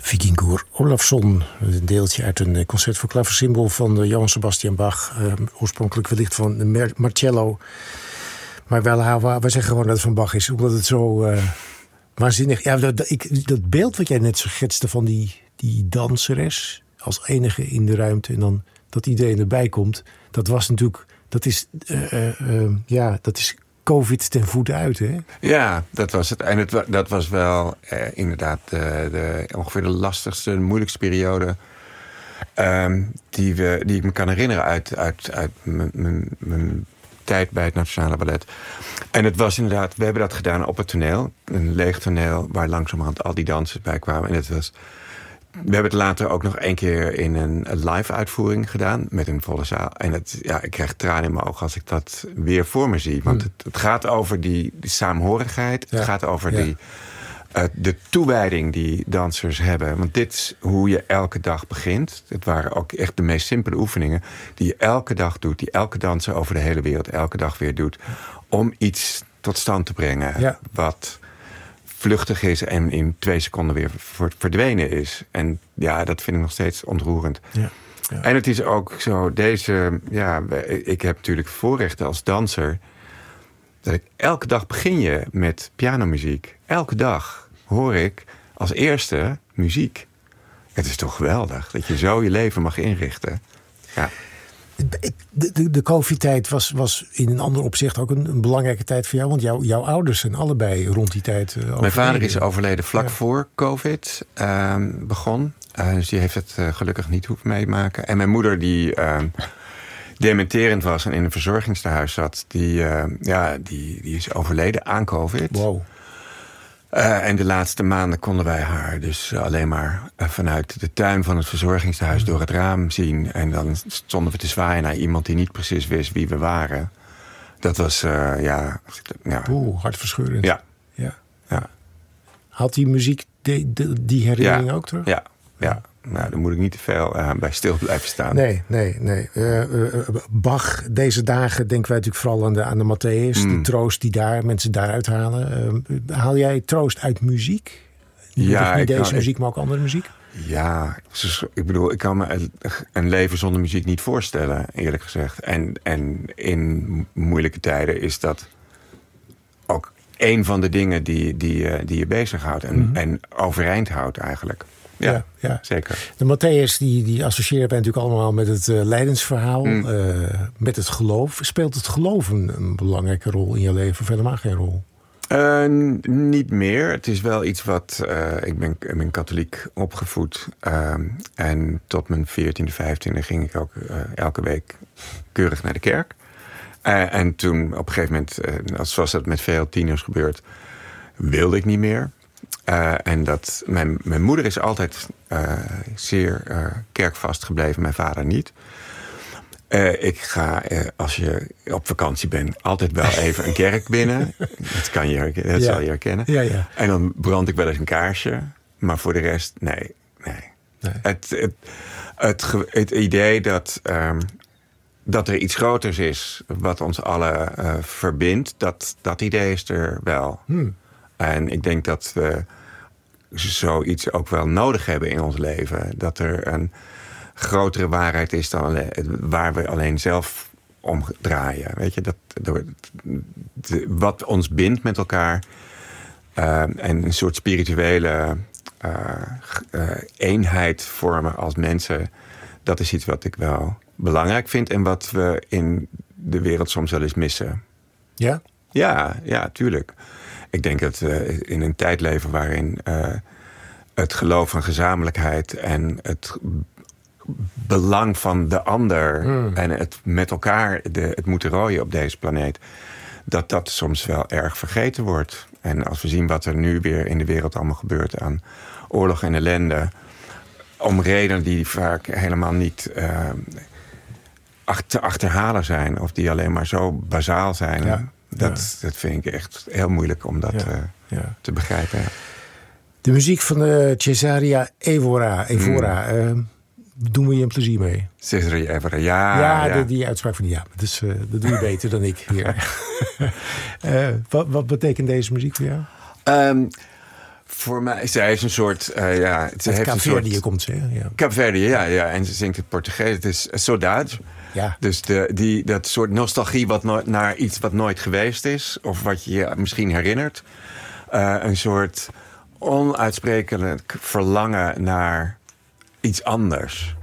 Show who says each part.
Speaker 1: Vikingur Olafsson, een deeltje uit een concert voor klaversymbol van Johann Sebastian Bach. Oorspronkelijk wellicht van Marcello. Maar wij zeggen gewoon dat het van Bach is, omdat het zo waanzinnig... Ja, dat beeld wat jij net schetste van die danseres als enige in de ruimte en dan dat iedereen erbij komt, dat was natuurlijk... Dat is COVID ten voeten uit, hè?
Speaker 2: Ja, dat was het. En dat was wel inderdaad ongeveer de lastigste, de moeilijkste periode die ik me kan herinneren uit mijn tijd bij het Nationale Ballet. En het was inderdaad, we hebben dat gedaan op het toneel. Een leeg toneel waar langzamerhand al die dansers bij kwamen. En het was... We hebben het later ook nog 1 keer in een live uitvoering gedaan met een volle zaal. En ik krijg tranen in mijn ogen als ik dat weer voor me zie. Want het gaat over die saamhorigheid. Ja. Het gaat over de toewijding die dansers hebben. Want dit is hoe je elke dag begint. Het waren ook echt de meest simpele oefeningen die je elke dag doet. Die elke danser over de hele wereld elke dag weer doet. Om iets tot stand te brengen wat vluchtig is en in 2 seconden weer verdwenen is. En ja, dat vind ik nog steeds ontroerend. Ja, ja. En het is ook zo, ik heb natuurlijk voorrechten als danser, dat ik elke dag begin je met pianomuziek. Elke dag hoor ik als eerste muziek. Het is toch geweldig dat je zo je leven mag inrichten. Ja.
Speaker 1: De COVID-tijd was in een ander opzicht ook een belangrijke tijd voor jou. Want jouw ouders zijn allebei rond die tijd overleden.
Speaker 2: Mijn vader is overleden vlak voor COVID begon. Dus die heeft het gelukkig niet hoeven meemaken. En mijn moeder die dementerend was en in een verzorgingstehuis zat, die is overleden aan COVID.
Speaker 1: Wow.
Speaker 2: En de laatste maanden konden wij haar dus alleen maar vanuit de tuin van het verzorgingstehuis door het raam zien. En dan stonden we te zwaaien naar iemand die niet precies wist wie we waren. Dat was,
Speaker 1: hartverscheurend.
Speaker 2: Ja.
Speaker 1: Had die muziek die herinnering ook terug?
Speaker 2: Ja. Nou, daar moet ik niet te veel bij stil blijven staan.
Speaker 1: Nee. Bach, deze dagen denken wij natuurlijk vooral aan de Matthäus. De troost die mensen daaruit halen. Haal jij troost uit muziek? Niet deze muziek, maar ook andere muziek?
Speaker 2: Ja, ik bedoel, ik kan me een leven zonder muziek niet voorstellen, eerlijk gezegd. En in moeilijke tijden is dat ook een van de dingen die je bezighoudt en overeind houdt eigenlijk. Ja, zeker.
Speaker 1: De Matthäus die associëren wij natuurlijk allemaal met het lijdensverhaal, met het geloof. Speelt het geloof een belangrijke rol in je leven of helemaal geen rol?
Speaker 2: Niet meer. Het is wel iets wat... Ik ben katholiek opgevoed. En tot mijn 14e, 15e ging ik ook elke week keurig naar de kerk. En toen op een gegeven moment, zoals dat met veel tieners gebeurt, wilde ik niet meer. En dat mijn moeder is altijd zeer kerkvast gebleven, mijn vader niet. Ik ga, als je op vakantie bent, altijd wel even een kerk binnen. Dat zal je herkennen. Ja. En dan brand ik wel eens een kaarsje. Maar voor de rest, nee. Het idee dat er iets groters is wat ons allen verbindt, dat idee is er wel. En ik denk dat we zoiets ook wel nodig hebben in ons leven. Dat er een grotere waarheid is dan waar we alleen zelf om draaien. Weet je, wat ons bindt met elkaar en een soort spirituele eenheid vormen als mensen, dat is iets wat ik wel belangrijk vind en wat we in de wereld soms wel eens missen.
Speaker 1: Ja?
Speaker 2: Ja, tuurlijk. Ik denk dat we in een tijd leven waarin het geloof van gezamenlijkheid en het belang van de ander en het met elkaar het moeten rooien op deze planeet, dat soms wel erg vergeten wordt. En als we zien wat er nu weer in de wereld allemaal gebeurt aan oorlog en ellende, om redenen die vaak helemaal niet te achterhalen zijn of die alleen maar zo bazaal zijn. Dat vind ik echt heel moeilijk om dat te begrijpen. Ja.
Speaker 1: De muziek van Cesaria Evora. Doen we je een plezier mee?
Speaker 2: Cesaria Evora, ja.
Speaker 1: Die uitspraak van Dus dat doe je beter dan ik hier. Wat betekent deze muziek voor jou?
Speaker 2: Voor mij, zij heeft een soort... ze heeft een
Speaker 1: soort... komt ze, ja.
Speaker 2: Kaapverdië, ja. En ze zingt het Portugees. Het is saudade.
Speaker 1: Ja.
Speaker 2: Dus dat soort nostalgie naar iets wat nooit geweest is. Of wat je je misschien herinnert. Een soort onuitsprekelijk verlangen naar iets anders.